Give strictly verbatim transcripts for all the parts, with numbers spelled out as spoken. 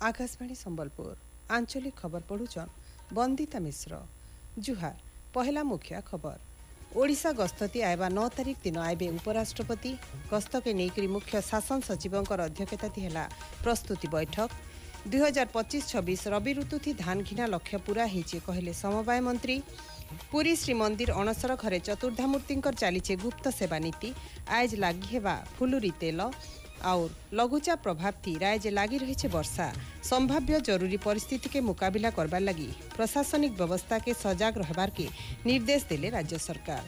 आकाशवाणी संबलपुर आंचलिक खबर पढ़ुचन बंदिता मिश्र। जुहार पहला मुखिया खबर। ओडिशा गस्तती आयबा नौ तारिख दिन आयबे उपराष्ट्रपति गस्त के नेकरी मुख्य शासन सचिवों अध्यक्षता है प्रस्तुति बैठक। दुई हजार पच्चीस छब्बीस रवि ऋतु थी धान घिना लक्ष्य पूरा होइछे कहले समवाय मंत्री। पुरी श्रीमंदिर अणसर घरे चतुर्धामूर्ति चलीचे गुप्त सेवा नीति। आज लगी हेबा फुलुरी तेल और लघुचाप प्रभाव थी राज्य लगी रही वर्षा। संभाव्य जरूरी परिस्थिति के मुकाबला करबार लगी प्रशासनिक व्यवस्था के सजाग रहबार के निर्देश देले राज्य सरकार।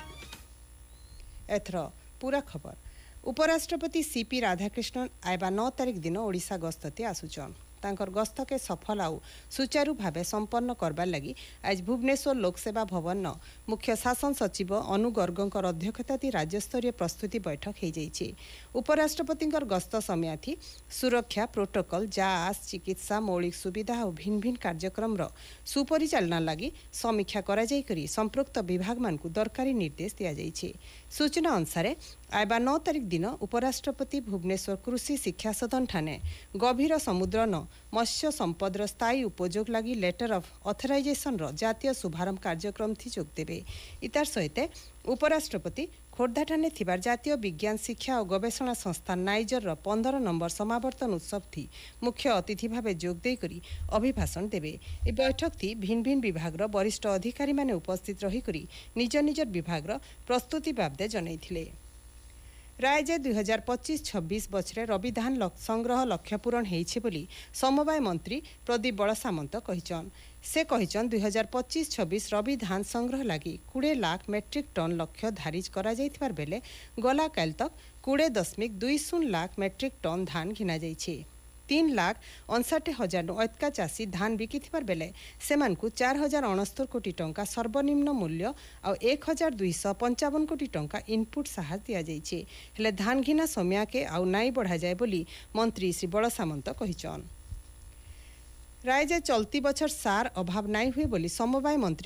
एथर पूरा खबर। उपराष्ट्रपति सीपी राधाकृष्णन आयबा नौ तारिख दिन ओडिशा गस्तते आसुचन। तांकर गस्त के सफल आउ सुचारू भावे संपन्न करबार लगी आज भुवनेश्वर लोकसेवा भवन न मुख्य शासन सचिव अनु गर्गंकर अध्यक्षता राज्यस्तरीय प्रस्तुति बैठक हो जाइए। उपराष्ट्रपति गस्त समय थी सुरक्षा प्रोटोकॉल जांच चिकित्सा मौलिक सुविधा और भिन्न भिन्न कार्यक्रम सुपरिचालना लगी समीक्षा करा जाई करी संपृक्त विभाग मान दरकारी निर्देश दिया जाइए। सूचना अनुसार आयबा नौ तारिख दिन उपराष्ट्रपति भुवनेश्वर कृषि शिक्षा सदन ठाने गभीर समुद्र न मत्स्य संपदर स्थायी उपयोग लगी लेटर ऑफ ऑथराइजेशन रो जातीय शुभारंभ कार्यक्रम थी जोग देबे। इतार सहित उपराष्ट्रपति खोर्धा ठाने थिबार जातीय विज्ञान शिक्षा और गवेषणा संस्थान नाइजर रो पंद्रह नंबर समावर्तन उत्सव थी मुख्य अतिथि भावे जोग दे करी अभिभाषण देबे। ए बैठक थी भिन्न भिन्न विभाग रो वरिष्ठ अधिकारी माने उपस्थित रही करी निज निज विभाग रो प्रस्तुति बाबदे जनैथिले। राज्य दुई हजार पच्चीस छब्बीस बछरे रवि धान लक, संग्रह लक्ष्य पूरण होइछे बोली समवाय मंत्री प्रदीप बड़ सामंत कहिचन। से कहिचन दुई हजार पच्चीस छब्बीस रवि धान संग्रह लगी कोड़े लाख मेट्रिक टन लक्ष्य धारिज करा जाइथिबार बेले गला काल तक कोड़े दशमिक दुई शून्य लाख मेट्रिक टन धान घिना जाइछे। तीन लाख अणसठ हजार अतका चाषी धान बिकिथिबार बेले सेमानकु चार हजार अणस्तर कोटी टंका सर्वनिम्न मूल्य और एक हजार दुईश पंचावन कोटी टंका इनपुट साहाय्य दिया जाइछे। हेले धान घिना समय के आउ नाई बढ़ा जाए बोली मंत्री श्री बड़ सामंत कहिचन। राज्य चलती बछर सार अभाव नाई हुए बोली समवाय मंत्री